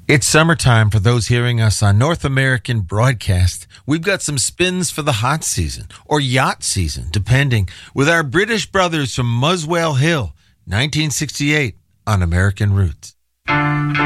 It's summertime for those hearing us on North American broadcast. We've got some spins for the hot season or yacht season, depending, with our British brothers from Muswell Hill, 1968 on American Roots.